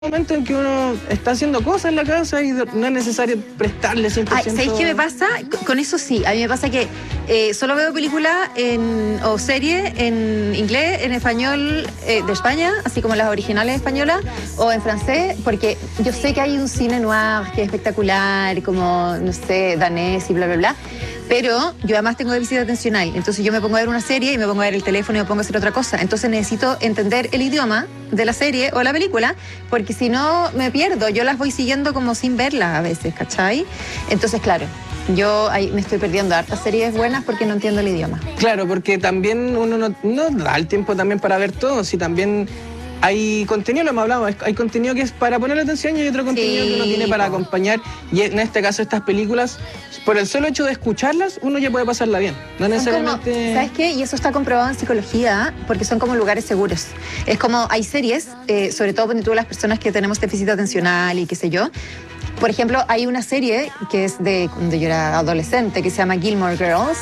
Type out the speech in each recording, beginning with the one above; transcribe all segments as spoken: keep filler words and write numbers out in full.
momento en que uno está haciendo cosas en la casa y no es necesario prestarle cien por ciento. Ay, ¿sabéis qué me pasa? Con eso sí, a mí me pasa que eh, solo veo películas en, o series en inglés, en español eh, de España, así como las originales españolas, o en francés, porque yo sé que hay un cine noir que es espectacular, como, no sé, danés y bla, bla, bla. Pero yo además tengo déficit atencional, entonces yo me pongo a ver una serie y me pongo a ver el teléfono y me pongo a hacer otra cosa. Entonces necesito entender el idioma de la serie o la película, porque si no me pierdo. Yo las voy siguiendo como sin verlas a veces, ¿cachai? Entonces, claro, yo ahí me estoy perdiendo hartas series buenas porque no entiendo el idioma. Claro, porque también uno no, no da el tiempo también para ver todo, si también... Hay contenido, lo hemos hablado, hay contenido que es para ponerle atención y hay otro contenido sí, que uno tiene para acompañar. Y en este caso, estas películas, por el solo hecho de escucharlas, uno ya puede pasarla bien. No son necesariamente... Como, ¿sabes qué? Y eso está comprobado en psicología, porque son como lugares seguros. Es como, hay series, eh, sobre todo cuando tú las personas que tenemos déficit atencional y qué sé yo. Por ejemplo, hay una serie que es de cuando yo era adolescente, que se llama Gilmore Girls,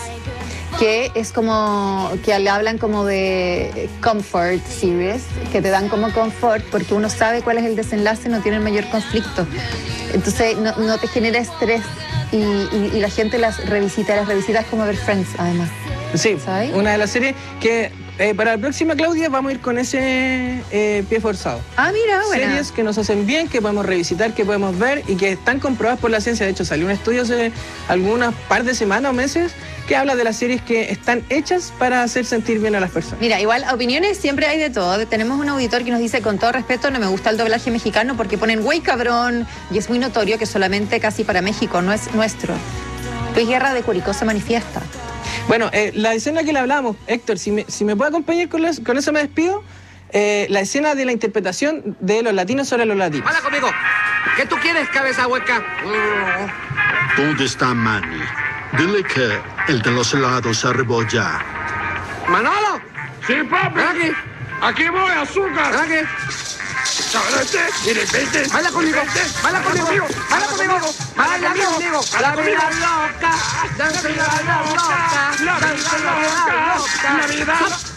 que es como, que le hablan como de comfort series, que te dan como confort porque uno sabe cuál es el desenlace, no tiene el mayor conflicto. Entonces no, no te genera estrés y, y, y la gente las revisita, las revisita es como ver Friends además. Sí, ¿sabes? Una de las series que eh, para la próxima, Claudia, vamos a ir con ese eh, pie forzado. Ah, mira, bueno. Series que nos hacen bien, que podemos revisitar, que podemos ver y que están comprobadas por la ciencia. De hecho, salió un estudio hace algunas par de semanas o meses que habla de las series que están hechas para hacer sentir bien a las personas. Mira, igual opiniones siempre hay de todo. Tenemos un auditor que nos dice, con todo respeto, no me gusta el doblaje mexicano porque ponen güey cabrón y es muy notorio que solamente casi para México, no es nuestro. Luis Guerra de Curicó se manifiesta. Bueno, eh, la escena que le hablamos, Héctor, si me, si me puede acompañar con, les, con eso me despido. Eh, la escena de la interpretación de los latinos sobre los latinos. ¡Habla conmigo! ¿Qué tú quieres, cabeza hueca? ¿Dónde está Manny? Dile que el de los helados arribó ya. ¡Manolo! Sí, papi. Aquí. Aquí voy, azúcar. Aquí. ¡Baila conmigo! ¡Baila conmigo! ¡Baila conmigo! ¡Baila conmigo! ¡La vida loca! ¡La vida loca! ¡La vida loca! ¡La vida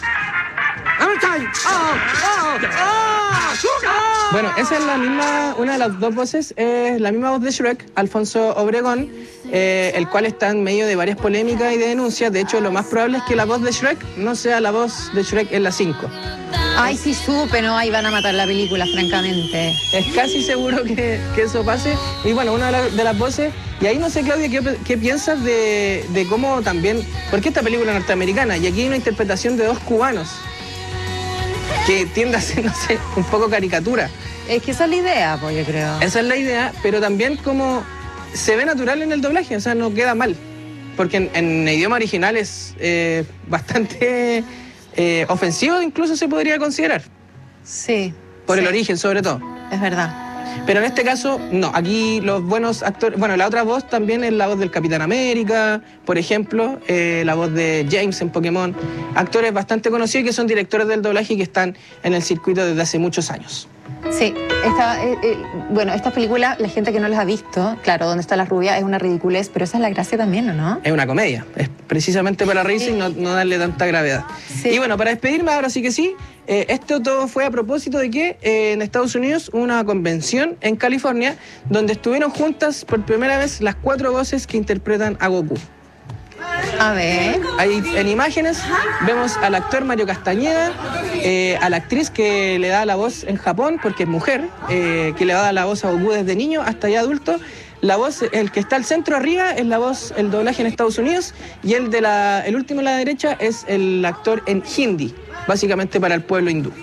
loca! Bueno, esa es la misma, una de las dos voces, es la misma voz de Shrek, Alfonso Obregón, eh, el cual está en medio de varias polémicas y de denuncias. De hecho, lo más probable es que la voz de Shrek no sea la voz de Shrek en la cinco. Ay, sí supe, no, ahí van a matar la película, francamente. Es casi seguro que, que eso pase. Y bueno, una de, la, de las voces, y ahí no sé, Claudia, ¿qué, qué piensas de, de cómo también, porque esta película norteamericana, y aquí hay una interpretación de dos cubanos, que tiende a ser, no sé, un poco caricatura. Es que esa es la idea, pues yo creo. Esa es la idea, pero también como se ve natural en el doblaje, o sea, no queda mal. Porque en, en idioma original es eh, bastante... Eh, ofensivo incluso se podría considerar. Sí. Por sí. el origen, sobre todo. Es verdad. Pero en este caso, no. Aquí los buenos actores... Bueno, la otra voz también es la voz del Capitán América, por ejemplo, eh, la voz de James en Pokémon. Actores bastante conocidos que son directores del doblaje y que están en el circuito desde hace muchos años. Sí, esta, eh, eh, bueno, esta película, la gente que no las ha visto, claro, ¿Dónde está la rubia? Es una ridiculez, pero esa es la gracia también, ¿o no? Es una comedia, es precisamente para reírse y no, no darle tanta gravedad. Sí. Y bueno, para despedirme, ahora sí que sí, eh, esto todo fue a propósito de que eh, en Estados Unidos hubo una convención en California donde estuvieron juntas por primera vez las cuatro voces que interpretan a Goku. A ver. Ahí en imágenes vemos al actor Mario Castañeda, eh, a la actriz que le da la voz en Japón, porque es mujer, eh, que le va a dar la voz a Goku desde niño hasta ya adulto. La voz, el que está al centro arriba es la voz, el doblaje en Estados Unidos, y el de la, el último a la derecha es el actor en hindi, básicamente para el pueblo hindú.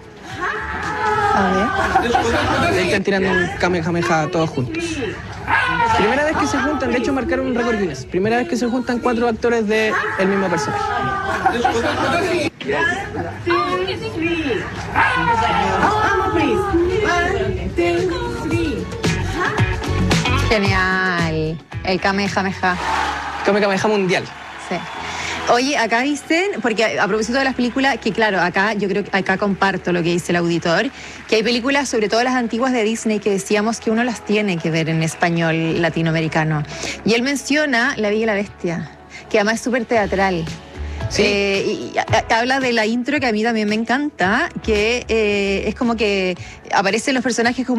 A ver. Ahí están tirando un kamehameha todos juntos. Primera vez que se juntan, de hecho marcaron un récord Guinness. Primera vez que se juntan cuatro actores del mismo personaje. Genial. El Kamehameha. Kamehameha mundial. Sí. Oye, acá dicen, porque a, a propósito de las películas, que claro, acá yo creo que acá comparto lo que dice el auditor, que hay películas, sobre todo las antiguas de Disney, que decíamos que uno las tiene que ver en español latinoamericano. Y él menciona La Bella y la Bestia, que además es súper teatral. Sí. Eh, y, y a- habla de la intro que a mí también me encanta, que eh, es como que aparecen los personajes como